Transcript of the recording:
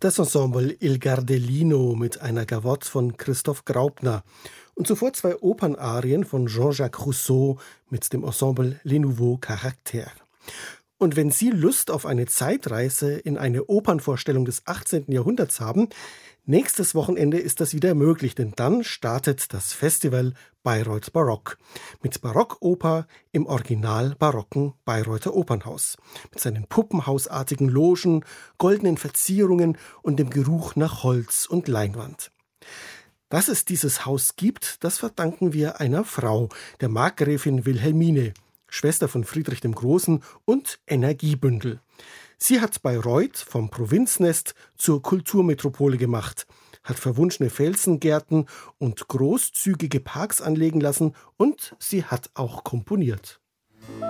Das Ensemble Il Gardellino mit einer Gavotte von Christoph Graupner und zuvor zwei Opernarien von Jean-Jacques Rousseau mit dem Ensemble Les Nouveaux Caractères. Und wenn Sie Lust auf eine Zeitreise in eine Opernvorstellung des 18. Jahrhunderts haben, nächstes Wochenende ist das wieder möglich, denn dann startet das Festival Bayreuth Barock mit Barockoper im original barocken Bayreuther Opernhaus, mit seinen puppenhausartigen Logen, goldenen Verzierungen und dem Geruch nach Holz und Leinwand. Dass es dieses Haus gibt, das verdanken wir einer Frau, der Markgräfin Wilhelmine, Schwester von Friedrich dem Großen und Energiebündel. Sie hat Bayreuth vom Provinznest zur Kulturmetropole gemacht, hat verwunschene Felsengärten und großzügige Parks anlegen lassen und sie hat auch komponiert.